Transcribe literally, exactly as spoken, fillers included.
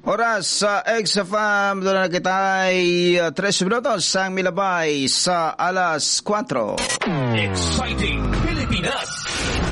Oras sa X F M, doon na kita ay uh, tres minutos ang milabay sa alas kwatro. Exciting Pilipinas!